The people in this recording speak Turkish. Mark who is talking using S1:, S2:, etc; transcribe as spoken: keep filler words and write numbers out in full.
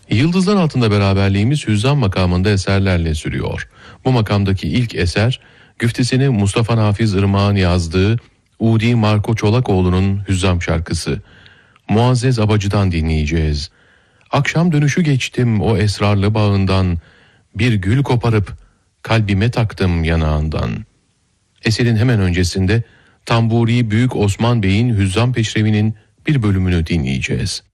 S1: Yıldızlar Altında beraberliğimiz Hüzzam makamında eserlerle sürüyor. Bu makamdaki ilk eser, güftesini Mustafa Nafiz Irmak'ın yazdığı Udi Marko Çolakoğlu'nun Hüzzam şarkısı. Muazzez Abacı'dan dinleyeceğiz. Akşam dönüşü geçtim o esrarlı bağından, bir gül koparıp kalbime taktım yanağından. Eserin hemen öncesinde Tamburi Büyük Osman Bey'in Hüzzam Peşrevi'nin bir bölümünü dinleyeceğiz.